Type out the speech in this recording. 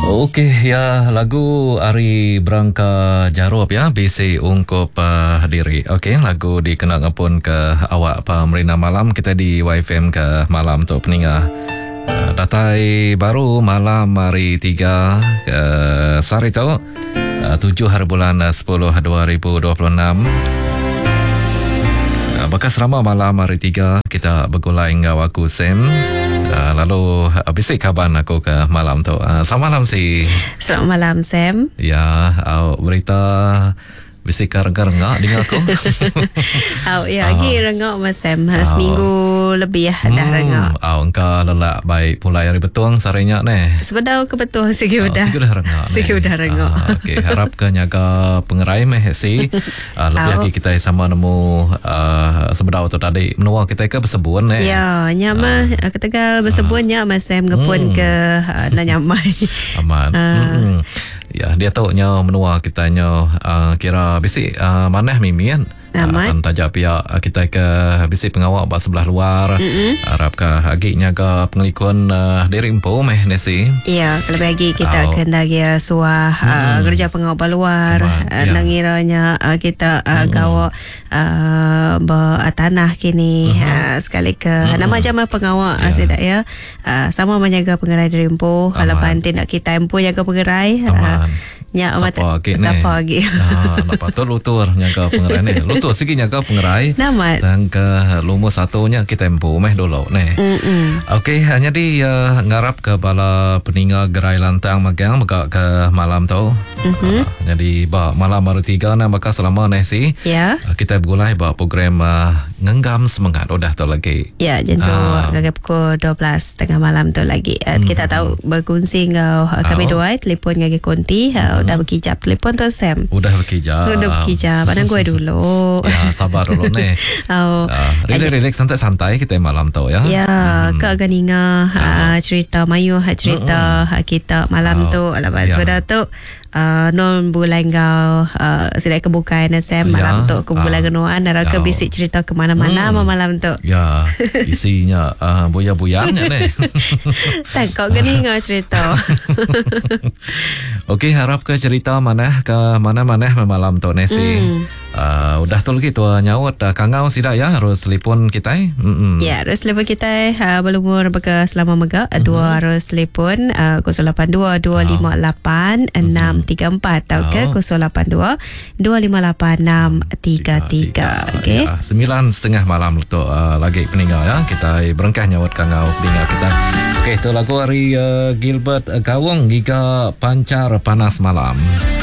Okey, ya lagu Ari Brangka Jarob ya, bisi ungkup diri. Okey, lagu dikenal pun ke awak pemerintah malam kita di YFM ke malam tu peningah. Datai baru malam hari 3 ke sari tu 7 hari bulan 10 2026. Bekas ramah malam hari 3 kita bergulai dengan aku Sam. Lalu bisik kabar aku ke malam tu. Selamat malam si. Selamat malam Sam. Ya, berita bisik rengak-rengak dengan aku. Lagi rengak Mas Sam. Seminggu lebih dah rengak. Engkau lelak baik pulai hari betuang sarinya ni. Sebenarnya ke betul sikit dah. Sikit dah rengak. Sikit dah rengak. Okey, harap ke nyaga pengerai si. Lebih lagi kita sama nemu sebedau tu tadi menua kita ke bersebun ni. Ya, nyama ketegal bersebun nya Mas Sam ngepun ke nak nyamai. Aman. Ya, dia tahu nya menua kita nya kira bisik manah mimi kan. Aman. Tajak pihak kita ke bisik pengawal bak sebelah luar. Harap ke agiknya ke pengelikun diri empu meh nesi. Ya, kalau bagi kita akan lagi suah kerja pengawal luar. Nangiranya kita gawa tanah kini sekali ke nama jama pengawal sedak ya. Sama menjaga pengerai diri empu. Halapan tindak kita empu jaga pengerai. Nya siapa lagi nak patut lutur nyaga pengerai ni lutur sikit nyaga pengerai nama dan ke lumus satunya kita empu meh dulu ni. Okey, hanya di ngarap ke bala peninga gerai lantang magang maka ke malam tu. Jadi malam baru 3 na maka selama ni si kita bergulai program ngenggam semangat udah tu lagi. Ya, jentuh agak pukul 12 tengah malam tu lagi. Kita tahu berkongsi ngau kami dua telefon ngagi konti. Udah berkijap telefon tu Sam. Udah berkijap. Padahal gue dulu. Ya, sabar dulu ni. Relax santai-santai kita malam tu ya. Ya, Kak Ganinga cerita Mayu cerita kita malam tu. Alamak sudah tu non bulan kau sedai kebukaan Sam malam tu kumpulan genuan naraka bisik cerita ke mana-mana malam tu. Ya, isinya buya-buyanya ni. Tak Kak Ganinga cerita. Okey, harap ke cerita mana ke mana-mana malam tu nesi. Udah tu lagi tu nyawat kangau sidak ya harus telefon kita. Ya, harus telefon kita berumur beka selama mega dua harus telefon 082 258 634 atau ke 082 258 633. Okey. 9:30 malam tu lagi peninggal ya. Kita berengkah nyawat kangau peninggal kita. Okey, tu lagu hari Gilbert Gawong Giga Pancar Panas Malam.